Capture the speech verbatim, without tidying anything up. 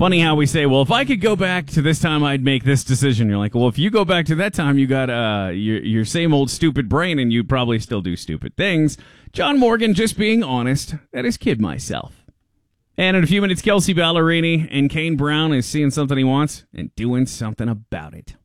Funny how we say, well, if I could go back to this time, I'd make this decision. You're like, well, if you go back to that time, you got uh, your, your same old stupid brain, and you'd probably still do stupid things. John Morgan, just being honest, that is kid myself. And in a few minutes, Kelsey Ballerini and Kane Brown is seeing something he wants and doing something about it.